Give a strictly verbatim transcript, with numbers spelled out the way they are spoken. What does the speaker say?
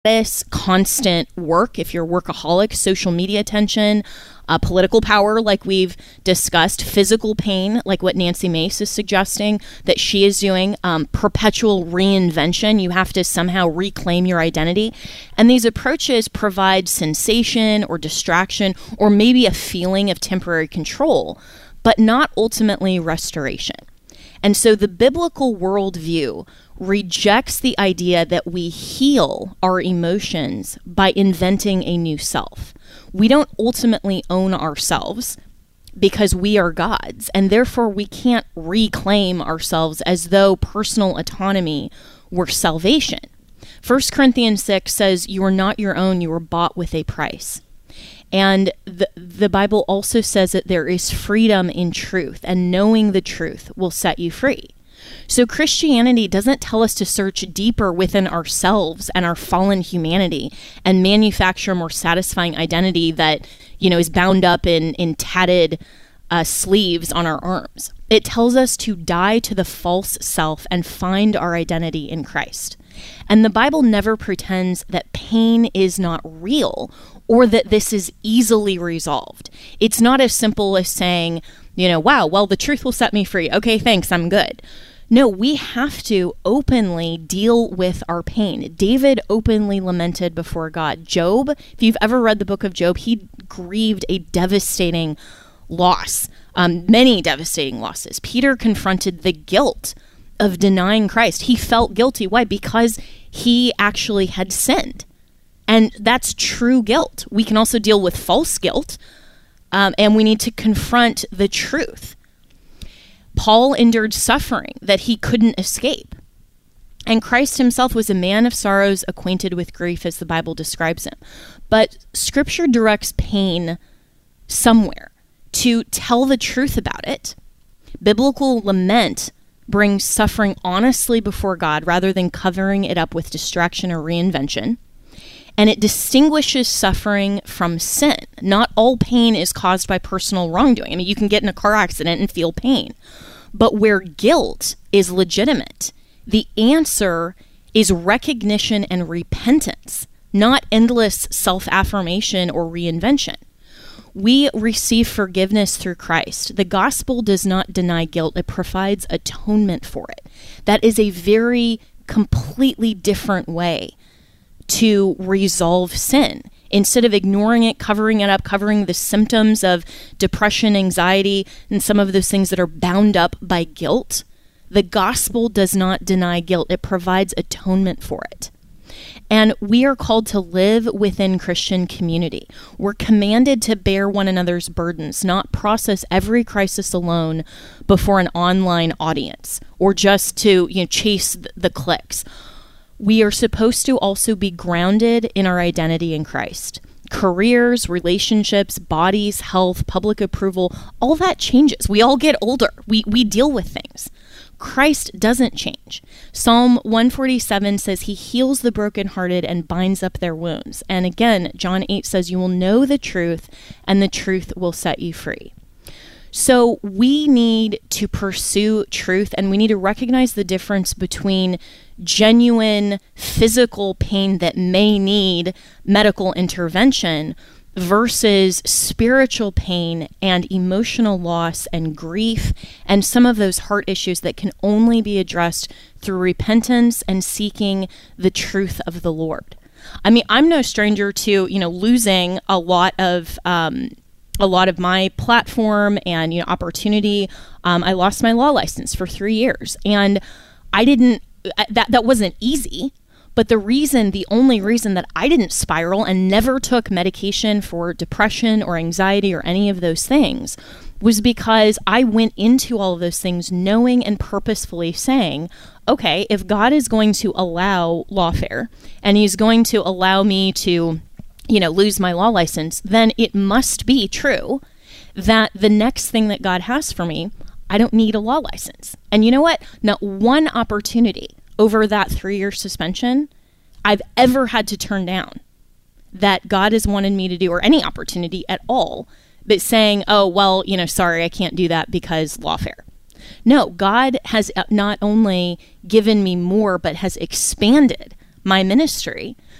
this constant work, if you're workaholic, social media attention, uh, political power, like we've discussed, physical pain, like what Nancy Mace is suggesting that she is doing, um, perpetual reinvention. You have to somehow reclaim your identity. And these approaches provide sensation or distraction or maybe a feeling of temporary control, but not ultimately restoration. And so the biblical worldview rejects the idea that we heal our emotions by inventing a new self. We don't ultimately own ourselves because we are God's, and therefore we can't reclaim ourselves as though personal autonomy were salvation. First Corinthians six says, "You are not your own, you were bought with a price." And the, the Bible also says that there is freedom in truth, and knowing the truth will set you free. So Christianity doesn't tell us to search deeper within ourselves and our fallen humanity and manufacture a more satisfying identity that, you know, is bound up in, in tatted uh, sleeves on our arms. It tells us to die to the false self and find our identity in Christ. And the Bible never pretends that pain is not real or that this is easily resolved. It's not as simple as saying, you know, wow, well, the truth will set me free. Okay, thanks, I'm good. No, we have to openly deal with our pain. David openly lamented before God. Job, if you've ever read the book of Job, he grieved a devastating loss, um, many devastating losses. Peter confronted the guilt of denying Christ. He felt guilty. Why? Because he actually had sinned. And that's true guilt. We can also deal with false guilt, um, and we need to confront the truth. Paul endured suffering that he couldn't escape. And Christ himself was a man of sorrows, acquainted with grief, as the Bible describes him. But Scripture directs pain somewhere to tell the truth about it. Biblical lament brings suffering honestly before God rather than covering it up with distraction or reinvention. And it distinguishes suffering from sin. Not all pain is caused by personal wrongdoing. I mean, you can get in a car accident and feel pain. But where guilt is legitimate, the answer is recognition and repentance, not endless self-affirmation or reinvention. We receive forgiveness through Christ. The gospel does not deny guilt. It provides atonement for it. That is a very completely different way to resolve sin. Instead of ignoring it, covering it up, covering the symptoms of depression, anxiety, and some of those things that are bound up by guilt, the gospel does not deny guilt. It provides atonement for it. And we are called to live within Christian community. We're commanded to bear one another's burdens, not process every crisis alone before an online audience, or just to, you know, chase the clicks. We are supposed to also be grounded in our identity in Christ. Careers, relationships, bodies, health, public approval, all that changes. We all get older. We we deal with things. Christ doesn't change. Psalm one forty-seven says he heals the brokenhearted and binds up their wounds. And again, John eight says you will know the truth and the truth will set you free. So we need to pursue truth, and we need to recognize the difference between genuine physical pain that may need medical intervention versus spiritual pain and emotional loss and grief and some of those heart issues that can only be addressed through repentance and seeking the truth of the Lord. I mean, I'm no stranger to, you know, losing a lot of um, a lot of my platform and, you know, opportunity. Um, I lost my law license for three years, and I didn't. That that wasn't easy. But the reason, the only reason that I didn't spiral and never took medication for depression or anxiety or any of those things was because I went into all of those things knowing and purposefully saying, okay, if God is going to allow lawfare and he's going to allow me to, you know, lose my law license, then it must be true that the next thing that God has for me, I don't need a law license. And you know what? Not one opportunity over that three-year suspension I've ever had to turn down that God has wanted me to do, or any opportunity at all, but saying, oh, well, you know, sorry, I can't do that because lawfare. No, God has not only given me more, but has expanded my ministry